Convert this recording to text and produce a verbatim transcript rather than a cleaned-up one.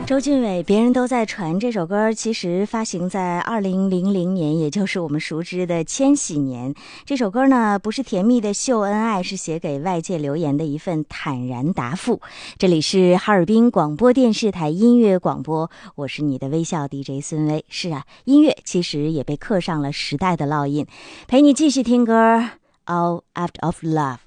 周俊伟别人都在传这首歌其实发行在二零零零年，也就是我们熟知的千禧年。这首歌呢不是甜蜜的秀恩爱，是写给外界留言的一份坦然答复。这里是哈尔滨广播电视台音乐广播，我是你的微笑 D J 孙薇。是啊，音乐其实也被刻上了时代的烙印，陪你继续听歌 All Out of Love。